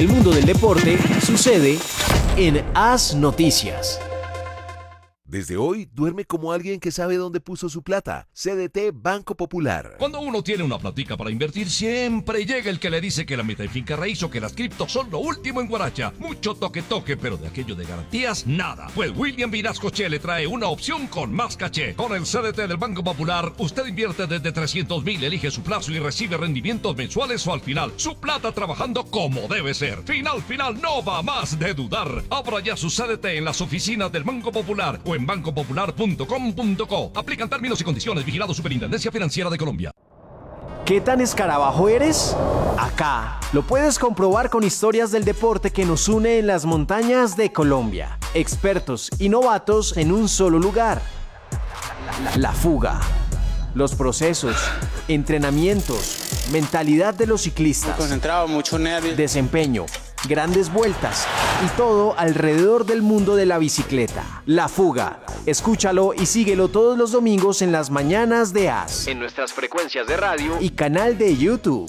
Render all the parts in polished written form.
El mundo del deporte sucede en AS Noticias. Desde hoy, duerme como alguien que sabe dónde puso su plata. CDT Banco Popular. Cuando uno tiene una platica para invertir, siempre llega el que le dice que la meta en finca raíz o que las criptos son lo último en guaracha. Mucho toque, pero de aquello de garantías, nada. Pues William Vinascoche le trae una opción con más caché. Con el CDT del Banco Popular, usted invierte desde 300,000, elige su plazo y recibe rendimientos mensuales o al final. Su plata trabajando como debe ser. Final, no va más de dudar. Abra ya su CDT en las oficinas del Banco Popular o en bancopopular.com.co. Aplican términos y condiciones. Vigilado Superintendencia Financiera de Colombia. ¿Qué tan escarabajo eres? Acá lo puedes comprobar con historias del deporte que nos une en las montañas de Colombia. Expertos y novatos en un solo lugar. La fuga. Los procesos, entrenamientos, mentalidad de los ciclistas. Muy concentrado, mucho nervio. Desempeño, grandes vueltas y todo alrededor del mundo de la bicicleta. La Fuga. Escúchalo y síguelo todos los domingos en las mañanas de AS. En nuestras frecuencias de radio y canal de YouTube.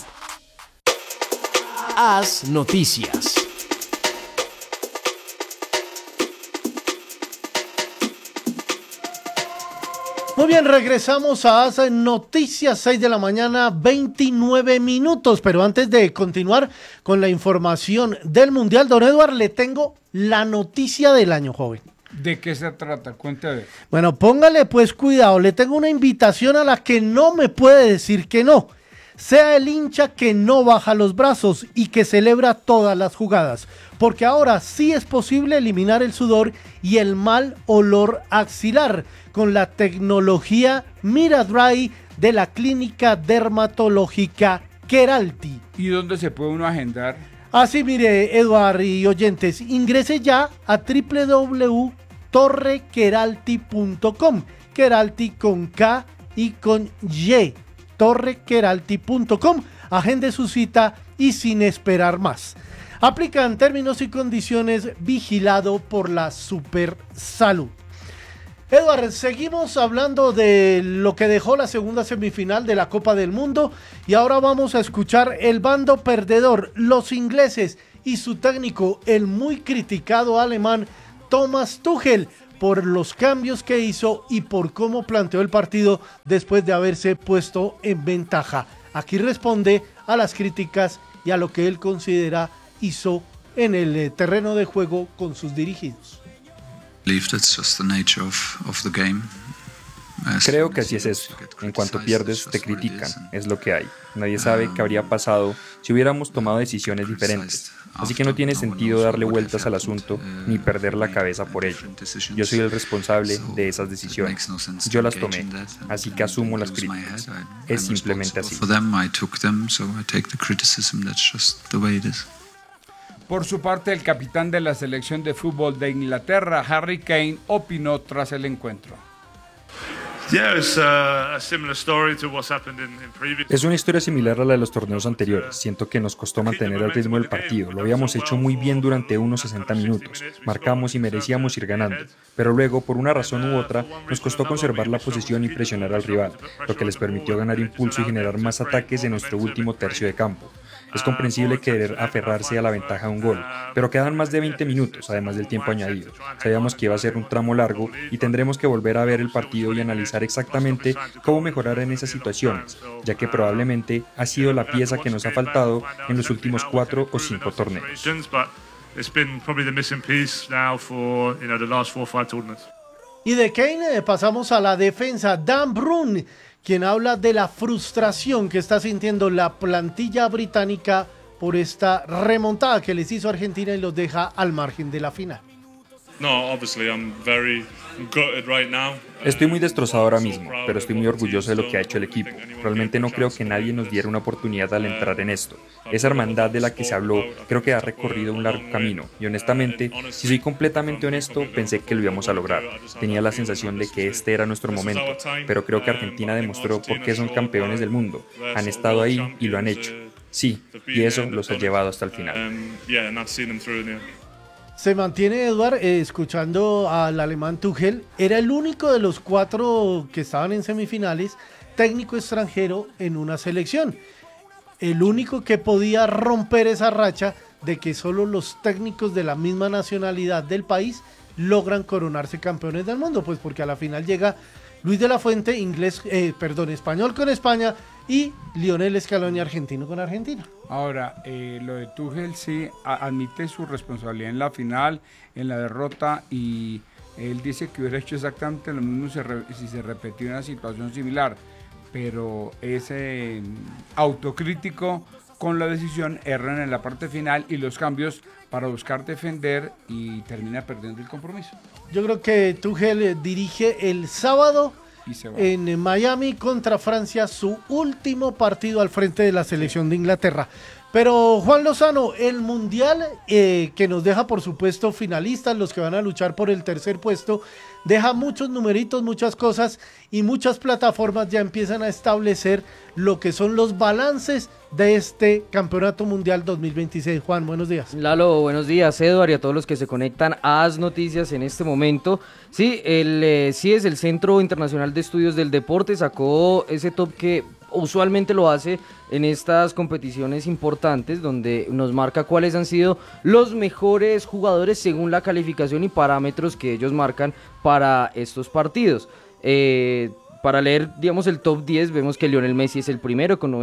AS Noticias. Muy bien, regresamos a AS Noticias, 6 de la mañana, 29 minutos. Pero antes de continuar con la información del Mundial, don Eduard, le tengo la noticia del año, joven. ¿De qué se trata? Cuéntame. Bueno, póngale pues cuidado, le tengo una invitación a la que no me puede decir que no. Sea el hincha que no baja los brazos y que celebra todas las jugadas, porque ahora sí es posible eliminar el sudor y el mal olor axilar con la tecnología Miradry de la clínica dermatológica Keralty. ¿Y dónde se puede uno agendar? Así mire, Eduard y oyentes, ingrese ya a www.torrekeralty.com, Keralty con K y con Y, torrekeralty.com, agende su cita y sin esperar más. Aplican términos y condiciones, vigilado por la Supersalud. Eduard, seguimos hablando de lo que dejó la segunda semifinal de la Copa del Mundo y ahora vamos a escuchar el bando perdedor, los ingleses y su técnico, el muy criticado alemán Thomas Tuchel, por los cambios que hizo y por cómo planteó el partido después de haberse puesto en ventaja. Aquí responde a las críticas y a lo que él considera hizo en el terreno de juego con sus dirigidos. Creo que así es eso. En cuanto pierdes, te critican. Es lo que hay. Nadie sabe qué habría pasado si hubiéramos tomado decisiones diferentes. Así que no tiene sentido darle vueltas al asunto ni perder la cabeza por ello. Yo soy el responsable de esas decisiones. Yo las tomé, así que asumo las críticas. Es simplemente así. Por su parte, el capitán de la selección de fútbol de Inglaterra, Harry Kane, opinó tras el encuentro. Es una historia similar a la de los torneos anteriores. Siento que nos costó mantener el ritmo del partido. Lo habíamos hecho muy bien durante unos 60 minutos. Marcamos y merecíamos ir ganando. Pero luego, por una razón u otra, nos costó conservar la posesión y presionar al rival, lo que les permitió ganar impulso y generar más ataques en nuestro último tercio de campo. Es comprensible querer aferrarse a la ventaja de un gol, pero quedan más de 20 minutos, además del tiempo añadido. Sabíamos que iba a ser un tramo largo y tendremos que volver a ver el partido y analizar exactamente cómo mejorar en esas situaciones, ya que probablemente ha sido la pieza que nos ha faltado en los últimos 4 o 5 torneos. Y de Kane pasamos a la defensa. Dan Brun, quien habla de la frustración que está sintiendo la plantilla británica por esta remontada que les hizo Argentina y los deja al margen de la final. Estoy muy destrozado ahora mismo, pero estoy muy orgulloso de lo que ha hecho el equipo. Realmente no creo que nadie nos diera una oportunidad al entrar en esto. Esa hermandad de la que se habló creo que ha recorrido un largo camino y honestamente, si soy completamente honesto, pensé que lo íbamos a lograr. Tenía la sensación de que este era nuestro momento, pero creo que Argentina demostró por qué son campeones del mundo. Han estado ahí y lo han hecho. Sí, y eso los ha llevado hasta el final. Se mantiene, Eduard, escuchando al alemán Tuchel. Era el único de los 4 que estaban en semifinales, técnico extranjero en una selección. El único que podía romper esa racha de que solo los técnicos de la misma nacionalidad del país logran coronarse campeones del mundo, pues porque a la final llega Luis de la Fuente, español con España, y Lionel Scaloni, argentino con Argentina. Ahora, lo de Tuchel sí admite su responsabilidad en la final, en la derrota, y él dice que hubiera hecho exactamente lo mismo si se repetía una situación similar, pero es autocrítico con la decisión, erran en la parte final y los cambios para buscar defender y termina perdiendo el compromiso. Yo creo que Tuchel dirige el sábado Y se va. en Miami contra Francia su último partido al frente de la selección de Inglaterra. Pero Juan Lozano, el Mundial que nos deja por supuesto finalistas, los que van a luchar por el tercer puesto, deja muchos numeritos, muchas cosas, y muchas plataformas ya empiezan a establecer lo que son los balances de este Campeonato Mundial 2026. Juan, buenos días. Lalo, buenos días, Eduard, y a todos los que se conectan a As Noticias en este momento. Sí, el CIES, el Centro Internacional de Estudios del Deporte, sacó ese top que usualmente lo hace en estas competiciones importantes, donde nos marca cuáles han sido los mejores jugadores según la calificación y parámetros que ellos marcan para estos partidos. Para leer, digamos, el top 10, vemos que Lionel Messi es el primero con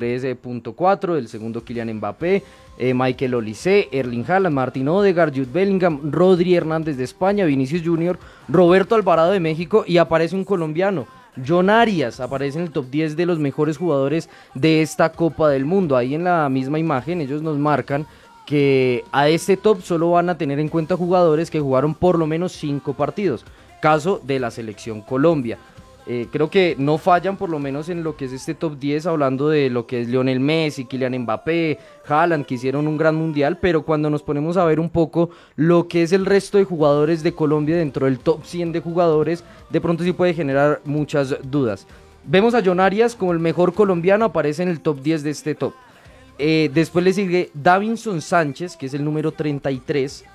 93.4, el segundo Kylian Mbappé, Michael Olise, Erling Haaland, Martin Odegaard, Jude Bellingham, Rodri Hernández de España, Vinicius Junior, Roberto Alvarado de México, y aparece un colombiano, John Arias, aparece en el top 10 de los mejores jugadores de esta Copa del Mundo. Ahí en la misma imagen ellos nos marcan que a este top solo van a tener en cuenta jugadores que jugaron por lo menos 5 partidos, caso de la selección Colombia. Creo que no fallan por lo menos en lo que es este top 10, hablando de lo que es Lionel Messi, Kylian Mbappé, Haaland, que hicieron un gran mundial, pero cuando nos ponemos a ver un poco lo que es el resto de jugadores de Colombia dentro del top 100 de jugadores, de pronto sí puede generar muchas dudas. Vemos a John Arias como el mejor colombiano, aparece en el top 10 de este top. Después le sigue Davinson Sánchez, que es el número 33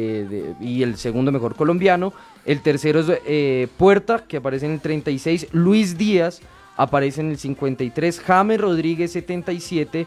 y el segundo mejor colombiano. El tercero es Puerta, que aparece en el 36. Luis Díaz aparece en el 53. James Rodríguez 77.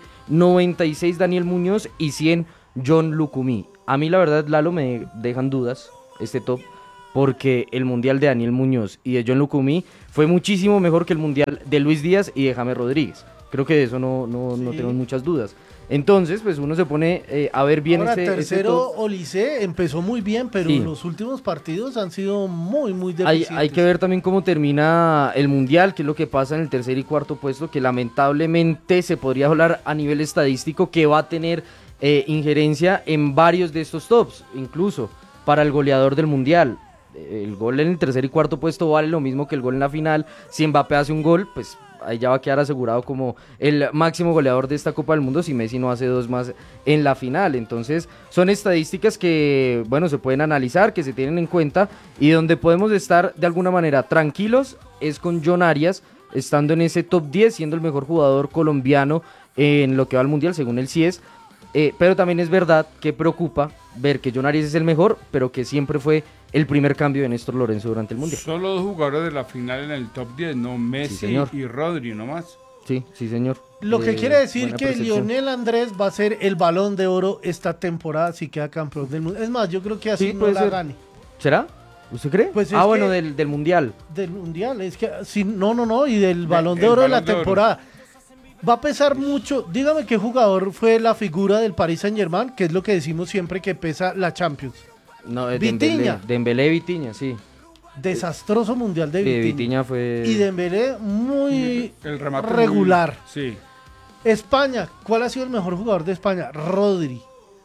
96 Daniel Muñoz y 100 John Lucumí. A mí la verdad, Lalo, me dejan dudas este top, porque el mundial de Daniel Muñoz y de John Lucumí fue muchísimo mejor que el mundial de Luis Díaz y de James Rodríguez. Creo que de eso no tenemos muchas dudas. Entonces, pues uno se pone a ver bien Ahora, ese tercero, top. Olise empezó muy bien, pero Sí. los últimos partidos han sido muy deficientes. Hay que ver también cómo termina el mundial, qué es lo que pasa en el tercer y cuarto puesto, que lamentablemente se podría hablar a nivel estadístico que va a tener injerencia en varios de estos tops, incluso para el goleador del mundial. El gol en el tercer y cuarto puesto vale lo mismo que el gol en la final. Si Mbappé hace un gol, pues ahí ya va a quedar asegurado como el máximo goleador de esta Copa del Mundo si Messi no hace 2 más en la final. Entonces son estadísticas que, bueno, se pueden analizar, que se tienen en cuenta, y donde podemos estar de alguna manera tranquilos es con John Arias, estando en ese top 10, siendo el mejor jugador colombiano en lo que va al Mundial según el CIES. Pero también es verdad que preocupa ver que John Arias es el mejor, pero que siempre fue el primer cambio de Néstor Lorenzo durante el Mundial. Solo 2 jugadores de la final en el top 10, no Messi y Rodri nomás. Sí, señor. Lo que quiere decir buena que percepción. Lionel Andrés va a ser el Balón de Oro esta temporada si queda campeón del mundo. Es más, yo creo que así Sí, no puede la ser. gane. ¿Será? ¿Usted cree? Pues es bueno, que- del Mundial. Del Mundial, es que si no, y del Balón de Oro de la Balón de Oro. temporada. Va a pesar mucho. Dígame qué jugador fue la figura del Paris Saint-Germain, que es lo que decimos siempre que pesa la Champions. No, Vitinha. Dembélé, Vitinha, sí. Desastroso mundial de De Vitinha. Vitinha fue... Y Dembélé muy El remate regular. Sí. España, ¿cuál ha sido el mejor jugador de España? Rodri.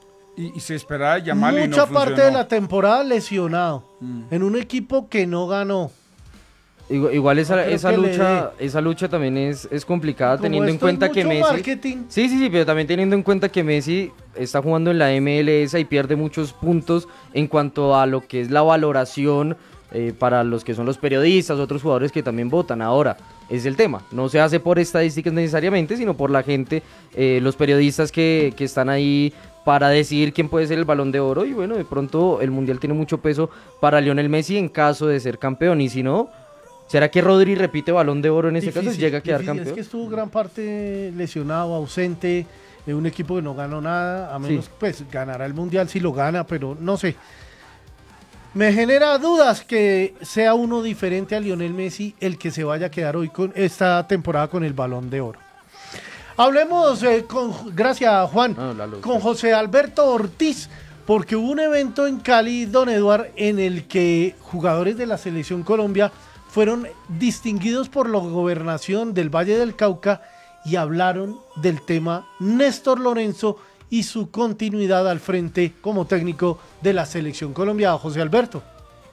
Y se esperaba Yamal y no Mucha parte funcionó. de la temporada lesionado. En un equipo que no ganó. Igual No creo esa que le esa lucha también es complicada, Como teniendo en esto es cuenta que mucho Messi... marketing. Sí, pero también teniendo en cuenta que Messi está jugando en la MLS y pierde muchos puntos en cuanto a lo que es la valoración para los que son los periodistas, otros jugadores que también votan. Ahora, es el tema, no se hace por estadísticas necesariamente, sino por la gente, los periodistas que están ahí para decidir quién puede ser el Balón de Oro. Y bueno, de pronto el Mundial tiene mucho peso para Lionel Messi en caso de ser campeón, y si no... ¿Será que Rodri repite Balón de Oro en ese caso y llega a quedar difícil. campeón? Es que estuvo gran parte lesionado, ausente. de un equipo que no ganó nada, a menos pues ganará el Mundial si lo gana, pero no sé. Me genera dudas que sea uno diferente a Lionel Messi el que se vaya a quedar hoy con esta temporada con el Balón de Oro. Hablemos, gracias Juan, con José Alberto Ortiz, porque hubo un evento en Cali, don Eduard, en el que jugadores de la Selección Colombia fueron distinguidos por la gobernación del Valle del Cauca y hablaron del tema Néstor Lorenzo y su continuidad al frente como técnico de la Selección Colombia. José Alberto.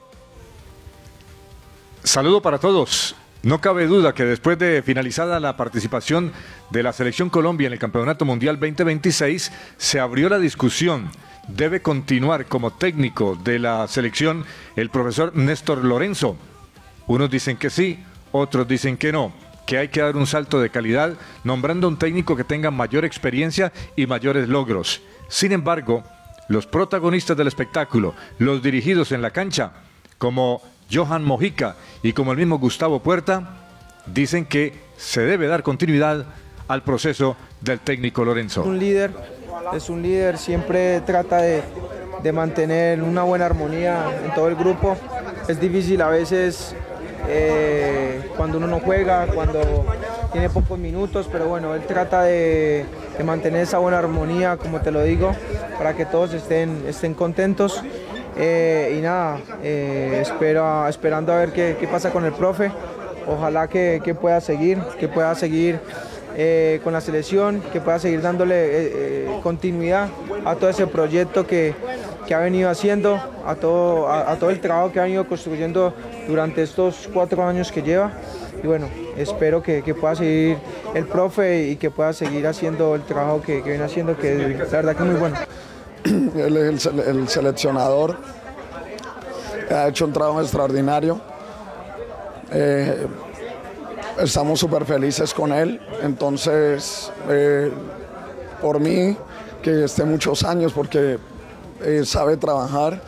Saludo para todos. No cabe duda que después de finalizada la participación de la Selección Colombia en el Campeonato Mundial 2026, se abrió la discusión. ¿Debe continuar como técnico de la selección el profesor Néstor Lorenzo? Unos dicen que sí, otros dicen que no, que hay que dar un salto de calidad nombrando un técnico que tenga mayor experiencia y mayores logros. Sin embargo, los protagonistas del espectáculo, los dirigidos en la cancha, como Johan Mojica y como el mismo Gustavo Puerta, dicen que se debe dar continuidad al proceso del técnico Lorenzo. Es un líder, siempre trata de mantener una buena armonía en todo el grupo. Es difícil a veces cuando uno no juega, cuando tiene pocos minutos, pero bueno, él trata de mantener esa buena armonía, como te lo digo, para que todos estén contentos. Y nada, esperando a ver qué pasa con el profe. Ojalá que pueda seguir con la selección, que pueda seguir dándole continuidad a todo ese proyecto que ha venido haciendo, a todo el trabajo que ha venido construyendo durante estos 4 años que lleva. Y bueno, espero que pueda seguir el profe y que pueda seguir haciendo el trabajo que viene haciendo, que la verdad que es muy bueno. Él es el seleccionador, ha hecho un trabajo extraordinario. Estamos súper felices con él, entonces por mí que esté muchos años porque sabe trabajar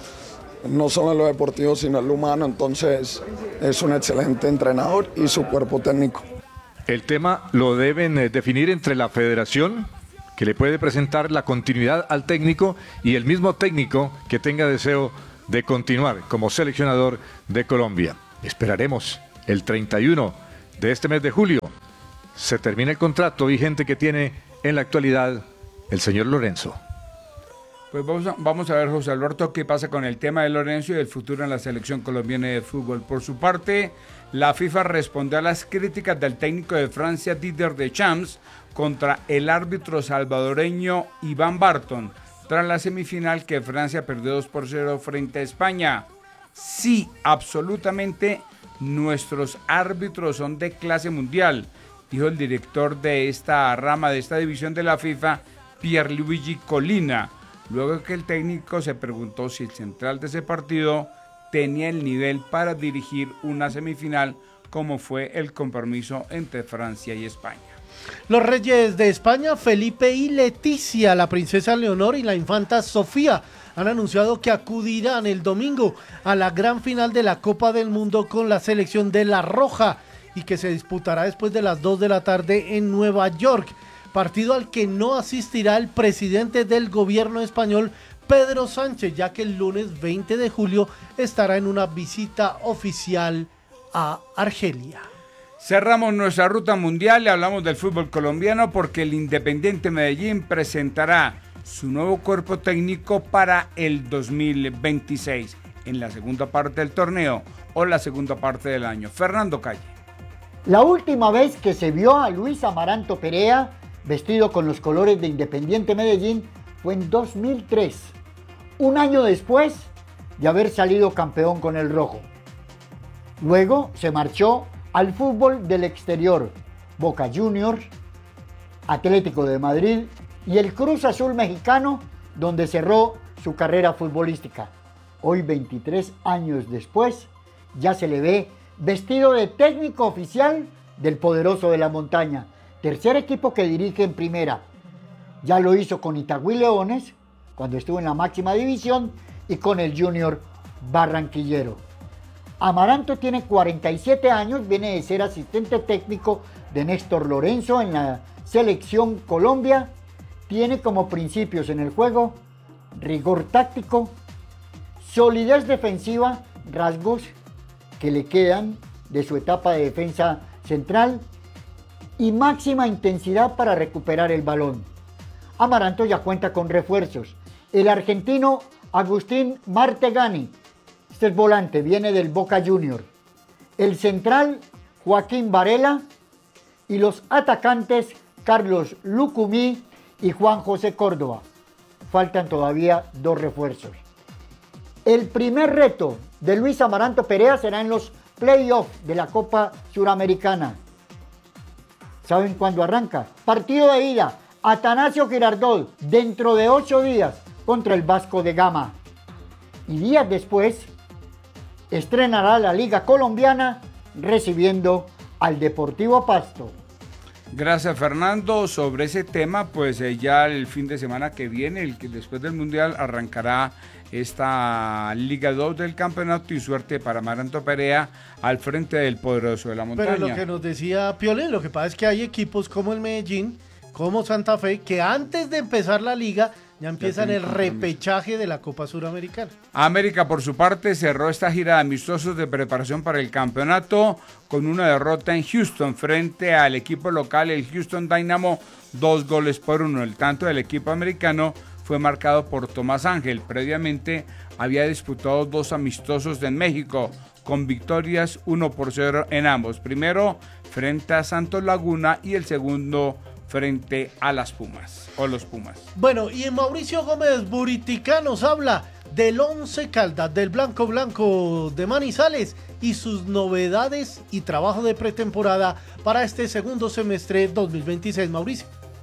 no solo en lo deportivo sino en lo humano, entonces es un excelente entrenador y su cuerpo técnico. El tema lo deben definir entre la federación, que le puede presentar la continuidad al técnico, y el mismo técnico que tenga deseo de continuar como seleccionador de Colombia. Esperaremos el 31 de este mes de julio. Se termina el contrato vigente que tiene en la actualidad el señor Lorenzo. Pues vamos a ver, José Alberto, qué pasa con el tema de Lorenzo y el futuro en la selección colombiana de fútbol. Por su parte, la FIFA respondió a las críticas del técnico de Francia, Didier Deschamps, contra el árbitro salvadoreño Iván Barton, tras la semifinal que Francia perdió 2-0 frente a España. Sí, absolutamente, nuestros árbitros son de clase mundial, dijo el director de esta rama, de esta división de la FIFA, Pierluigi Collina, luego que el técnico se preguntó si el central de ese partido tenía el nivel para dirigir una semifinal como fue el compromiso entre Francia y España. Los reyes de España, Felipe y Leticia, la princesa Leonor y la infanta Sofía, han anunciado que acudirán el domingo a la gran final de la Copa del Mundo con la selección de La Roja y que se disputará después de las 2 de la tarde en Nueva York, partido al que no asistirá el presidente del gobierno español, Pedro Sánchez, ya que el lunes 20 de julio estará en una visita oficial a Argelia. Cerramos nuestra ruta mundial y hablamos del fútbol colombiano porque el Independiente Medellín presentará su nuevo cuerpo técnico para el 2026, en la segunda parte del torneo o la segunda parte del año. Fernando Calle. La última vez que se vio a Luis Amaranto Perea vestido con los colores de Independiente Medellín fue en 2003, un año después de haber salido campeón con el rojo. Luego se marchó al fútbol del exterior, Boca Juniors, Atlético de Madrid y el Cruz Azul mexicano, donde cerró su carrera futbolística. Hoy, 23 años después, ya se le ve vestido de técnico oficial del Poderoso de la Montaña, tercer equipo que dirige en primera. Ya lo hizo con Itagüí Leones, cuando estuvo en la máxima división, y con el Junior Barranquillero. Amaranto tiene 47 años, viene de ser asistente técnico de Néstor Lorenzo en la Selección Colombia tiene como principios en el juego rigor táctico, solidez defensiva, rasgos que le quedan de su etapa de defensa central y máxima intensidad para recuperar el balón. Amaranto ya cuenta con refuerzos. El argentino Agustín Martegani, este es volante, viene del Boca Junior. El central Joaquín Varela y los atacantes Carlos Lucumí y Juan José Córdoba. Faltan todavía 2 refuerzos. El primer reto de Luis Amaranto Perea será en los playoffs de la Copa Suramericana. ¿Saben cuándo arranca? Partido de ida, Atanasio Girardot, dentro de 8 días contra el Vasco de Gama. Y días después estrenará la Liga Colombiana recibiendo al Deportivo Pasto. Gracias, Fernando. Sobre ese tema, pues ya el fin de semana que viene, después del Mundial, arrancará esta Liga 2 del campeonato y suerte para Amaranto Perea al frente del poderoso de la montaña. Pero lo que nos decía Piolín, lo que pasa es que hay equipos como el Medellín, como Santa Fe, que antes de empezar la liga ya empiezan el repechaje de la Copa Suramericana. América, por su parte, cerró esta gira de amistosos de preparación para el campeonato con una derrota en Houston frente al equipo local, el Houston Dynamo, 2-1. El tanto del equipo americano fue marcado por Tomás Ángel. Previamente había disputado 2 amistosos en México, con victorias 1-0 en ambos. Primero frente a Santos Laguna y el segundo frente a las Pumas, o los Pumas. Bueno, y Mauricio Gómez Buritica nos habla del Once Caldas, del Blanco de Manizales y sus novedades y trabajo de pretemporada para este segundo semestre 2026. Mauricio.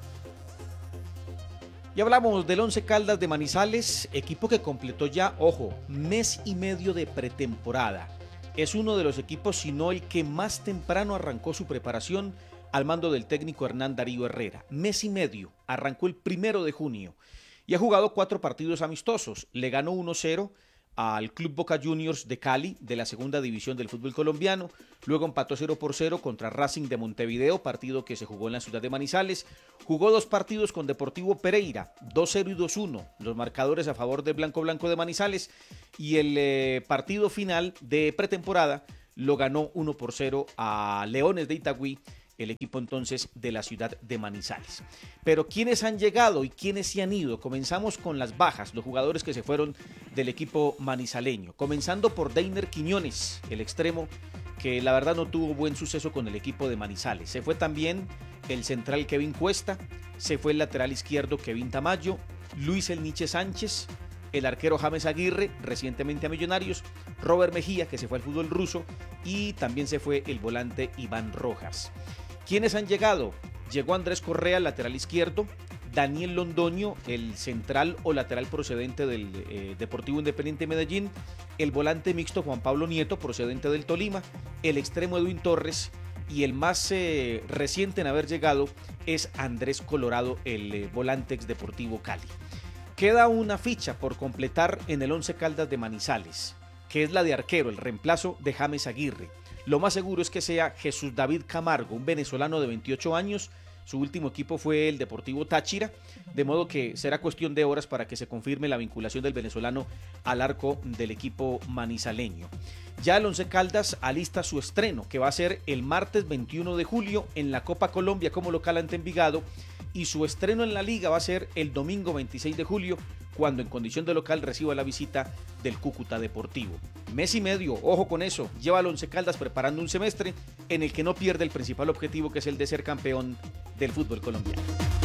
Y hablamos del Once Caldas de Manizales, equipo que completó ya, ojo, mes y medio de pretemporada. Es uno de los equipos, si no el que más temprano arrancó su preparación al mando del técnico Hernán Darío Herrera. Mes y medio, arrancó el 1 de junio y ha jugado 4 partidos amistosos. Le ganó 1-0 al Club Boca Juniors de Cali, de la segunda división del fútbol colombiano. Luego empató 0-0 contra Racing de Montevideo, partido que se jugó en la ciudad de Manizales. Jugó 2 partidos con Deportivo Pereira, 2-0 y 2-1, los marcadores a favor del Blanco de Manizales. Y el partido final de pretemporada lo ganó 1-0 a Leones de Itagüí, el equipo entonces de la ciudad de Manizales. Pero ¿quiénes han llegado y quiénes se han ido? Comenzamos con las bajas, los jugadores que se fueron del equipo manizaleño. Comenzando por Deiner Quiñones, el extremo que la verdad no tuvo buen suceso con el equipo de Manizales. Se fue también el central Kevin Cuesta, se fue el lateral izquierdo Kevin Tamayo, Luis El Niche Sánchez, el arquero James Aguirre, recientemente a Millonarios, Robert Mejía, que se fue al fútbol ruso, y también se fue el volante Iván Rojas. ¿Quiénes han llegado? Llegó Andrés Correa, lateral izquierdo, Daniel Londoño, el central o lateral procedente del Deportivo Independiente Medellín, el volante mixto Juan Pablo Nieto, procedente del Tolima, el extremo Edwin Torres, y el más reciente en haber llegado es Andrés Colorado, el volante ex Deportivo Cali. Queda una ficha por completar en el Once Caldas de Manizales, que es la de arquero, el reemplazo de James Aguirre. Lo más seguro es que sea Jesús David Camargo, un venezolano de 28 años. Su último equipo fue el Deportivo Táchira, de modo que será cuestión de horas para que se confirme la vinculación del venezolano al arco del equipo manizaleño. Ya el Once Caldas alista su estreno, que va a ser el martes 21 de julio en la Copa Colombia como local ante Envigado, y su estreno en la liga va a ser el domingo 26 de julio, cuando en condición de local reciba la visita del Cúcuta Deportivo. Mes y medio, ojo con eso, lleva al Once Caldas preparando un semestre en el que no pierde el principal objetivo, que es el de ser campeón del fútbol colombiano.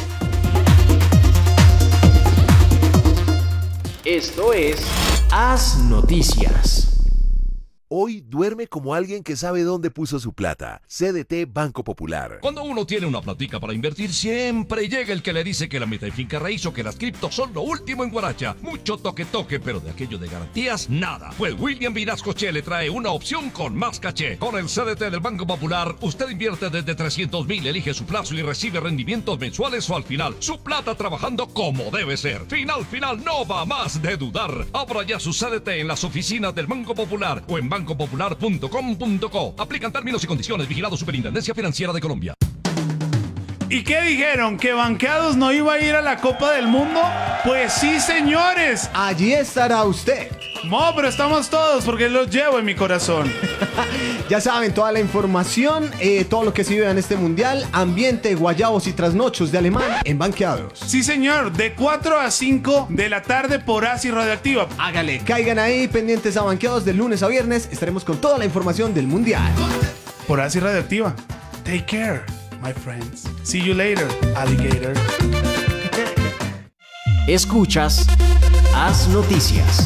Esto es Haz Noticias. Hoy duerme como alguien que sabe dónde puso su plata. CDT Banco Popular. Cuando uno tiene una platica para invertir, siempre llega el que le dice que la meta y finca raíz o que las criptos son lo último en Guaracha. Mucho toque, pero de aquello de garantías, nada. Pues William Vinasco Che le trae una opción con más caché. Con el CDT del Banco Popular, usted invierte desde 300,000, elige su plazo y recibe rendimientos mensuales o al final. Su plata trabajando como debe ser. Final, no va más de dudar. Abra ya su CDT en las oficinas del Banco Popular o en bancopopular.com.co. Aplican términos y condiciones. Vigilado Superintendencia Financiera de Colombia. ¿Y qué dijeron? ¿Que Banqueados no iba a ir a la Copa del Mundo? Pues sí, señores. Allí estará usted. No, pero estamos todos porque los llevo en mi corazón. Ya saben, toda la información, todo lo que se vive en este mundial, ambiente, guayabos y trasnochos de Alemán en Banqueados. Sí, señor, de 4 a 5 de la tarde por ASI Radioactiva. Hágale, caigan ahí pendientes a Banqueados de lunes a viernes. Estaremos con toda la información del mundial. Por ASI Radioactiva. Take care, my friends. See you later, alligator. Escuchas Haz Noticias.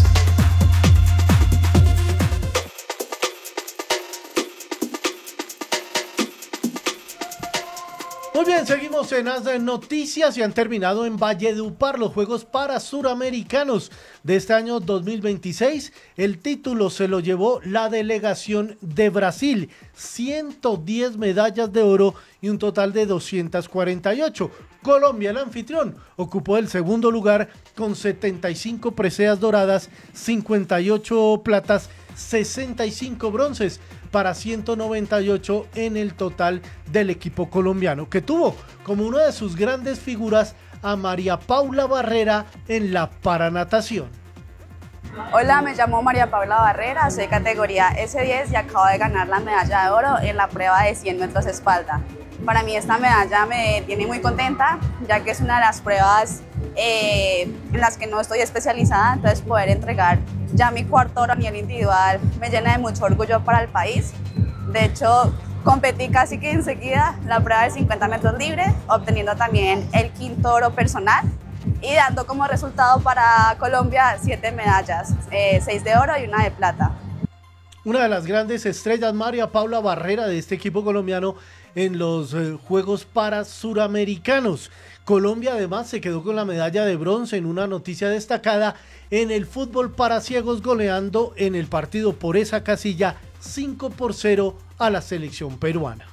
Muy bien, seguimos en Haz Noticias y han terminado en Valledupar los Juegos para Suramericanos de este año 2026. El título se lo llevó la delegación de Brasil, 110 medallas de oro y un total de 248. Colombia, el anfitrión, ocupó el segundo lugar con 75 preseas doradas, 58 platas, 65 bronces, para 198 en el total del equipo colombiano, que tuvo como una de sus grandes figuras a María Paula Barrera en la paranatación. Hola, me llamo María Paula Barrera, soy categoría S10 y acabo de ganar la medalla de oro en la prueba de 100 metros espalda. Para mí esta medalla me tiene muy contenta, ya que es una de las pruebas en las que no estoy especializada, entonces poder entregar ya mi cuarto oro a nivel individual me llena de mucho orgullo para el país. De hecho, competí casi que enseguida la prueba de 50 metros libres, obteniendo también el quinto oro personal y dando como resultado para Colombia 7 medallas, 6 de oro y 1 de plata. Una de las grandes estrellas, María Paula Barrera, de este equipo colombiano en los Juegos para Suramericanos. Colombia además se quedó con la medalla de bronce en una noticia destacada en el fútbol para ciegos, goleando en el partido por esa casilla 5-0 a la selección peruana.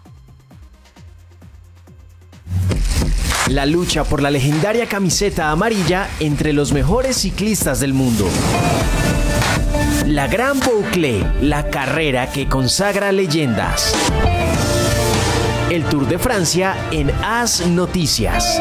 La lucha por la legendaria camiseta amarilla entre los mejores ciclistas del mundo. La Gran Boucle, la carrera que consagra leyendas. El Tour de Francia en Haz Noticias.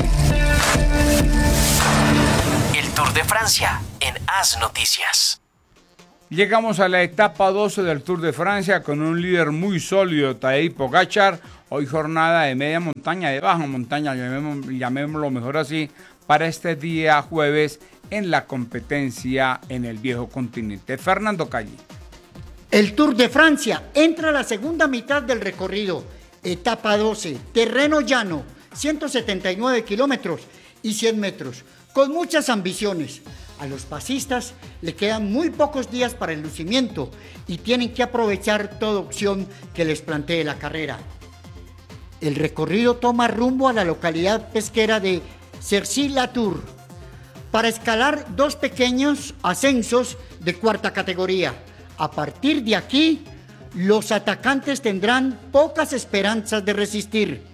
El Tour de Francia en Haz Noticias. Llegamos a la etapa 12 del Tour de Francia con un líder muy sólido, Tadej Pogačar. Hoy jornada de media montaña, de baja montaña, llamémoslo mejor así, para este día jueves en la competencia en el viejo continente. Fernando Calle. El Tour de Francia entra a la segunda mitad del recorrido. Etapa 12, terreno llano, 179 kilómetros y 100 metros, con muchas ambiciones. A los pasistas le quedan muy pocos días para el lucimiento y tienen que aprovechar toda opción que les plantee la carrera. El recorrido toma rumbo a la localidad pesquera de Cercy-la-Tour para escalar 2 pequeños ascensos de cuarta categoría. A partir de aquí, los atacantes tendrán pocas esperanzas de resistir,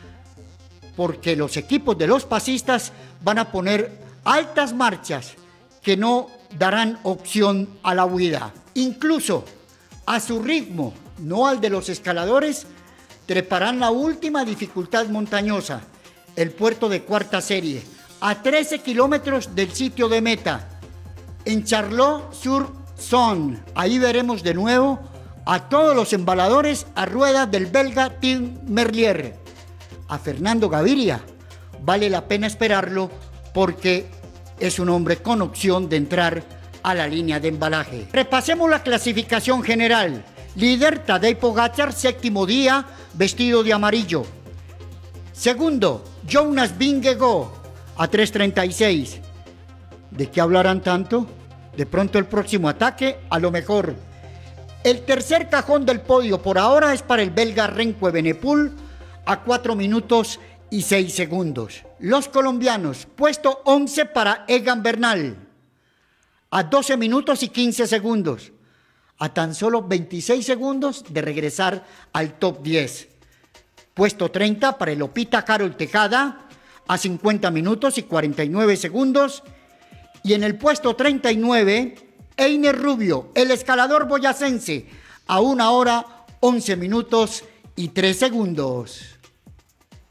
porque los equipos de los pasistas van a poner altas marchas que no darán opción a la huida. Incluso a su ritmo, no al de los escaladores, treparán la última dificultad montañosa, el puerto de cuarta serie, a 13 kilómetros del sitio de meta, en Charlotte-sur-Saône. Ahí veremos de nuevo a todos los embaladores a ruedas del belga Tim Merlier. A Fernando Gaviria vale la pena esperarlo porque es un hombre con opción de entrar a la línea de embalaje. Repasemos la clasificación general. Líder Tadej Pogačar, 7º día, vestido de amarillo. Segundo, Jonas Vingegaard, a 3:36. ¿De qué hablarán tanto? De pronto el próximo ataque, a lo mejor. El tercer cajón del podio por ahora es para el belga Remco Evenepoel, a 4 minutos y 6 segundos. Los colombianos, puesto 11 para Egan Bernal, a 12 minutos y 15 segundos, a tan solo 26 segundos de regresar al top 10. Puesto 30 para el Lopita Carol Tejada, a 50 minutos y 49 segundos. Y en el puesto 39, Einer Rubio, el escalador boyacense, a 1 hora, 11 minutos y 3 segundos.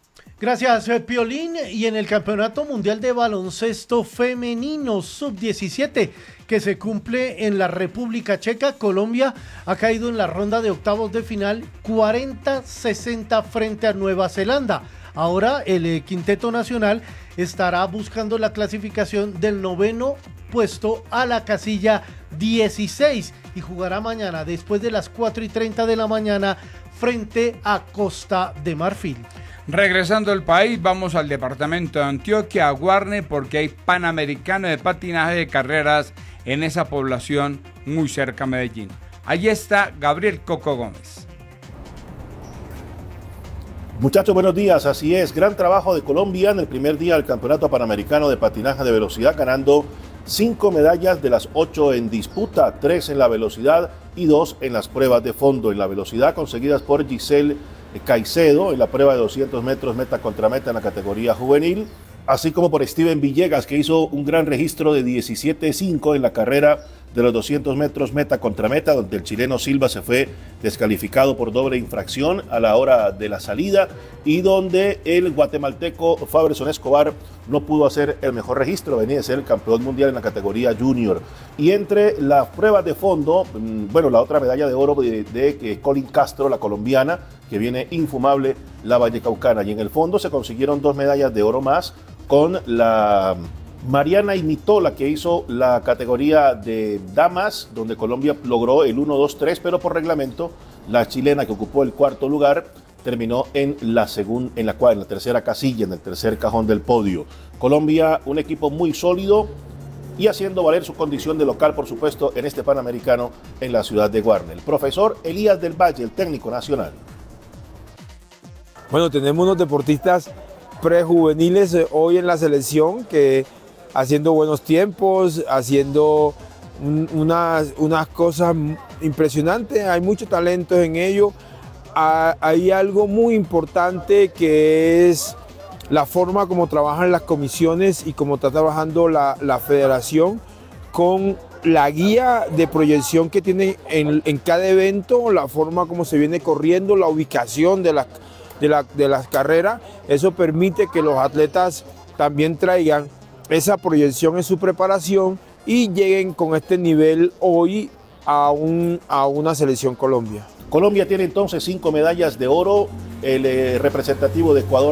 Gracias, Piolín. Y en el Campeonato Mundial de Baloncesto Femenino Sub-17, que se cumple en la República Checa, Colombia ha caído en la ronda de octavos de final 40-60 frente a Nueva Zelanda. Ahora el quinteto nacional estará buscando la clasificación del 9º puesto a la casilla 16 y jugará mañana después de las 4:30 de la mañana frente a Costa de Marfil. Regresando al país, vamos al departamento de Antioquia, a Guarne, porque hay Panamericano de patinaje de carreras en esa población muy cerca a Medellín. Allí está Gabriel Coco Gómez. Muchachos, buenos días. Así es, gran trabajo de Colombia en el primer día del Campeonato Panamericano de Patinaje de Velocidad, ganando 5 medallas de las 8 en disputa, 3 en la velocidad y 2 en las pruebas de fondo. En la velocidad conseguidas por Giselle Caicedo en la prueba de 200 metros meta contra meta en la categoría juvenil, así como por Steven Villegas, que hizo un gran registro de 17.5 en la carrera de los 200 metros meta contra meta, donde el chileno Silva se fue descalificado por doble infracción a la hora de la salida y donde el guatemalteco Faberson Escobar no pudo hacer el mejor registro, venía de ser el campeón mundial en la categoría junior. Y entre las pruebas de fondo, bueno, la otra medalla de oro de Colin Castro, la colombiana, que viene infumable, la vallecaucana, y en el fondo se consiguieron 2 medallas de oro más con la Mariana Imitola, que hizo la categoría de damas, donde Colombia logró el 1-2-3, pero por reglamento la chilena, que ocupó el 4º lugar, terminó en la tercera casilla, en el tercer cajón del podio. Colombia, un equipo muy sólido y haciendo valer su condición de local, por supuesto, en este Panamericano en la ciudad de Guarne. El profesor Elías del Valle, el técnico nacional. Bueno, tenemos unos deportistas prejuveniles hoy en la selección que haciendo buenos tiempos, haciendo unas cosas impresionantes, hay mucho talento en ello. Hay algo muy importante que es la forma como trabajan las comisiones y cómo está trabajando la federación con la guía de proyección que tiene en cada evento, la forma como se viene corriendo, la ubicación de las carreras. Eso permite que los atletas también traigan esa proyección en su preparación y lleguen con este nivel hoy a una selección Colombia. Colombia tiene entonces 5 medallas de oro, el representativo de Ecuador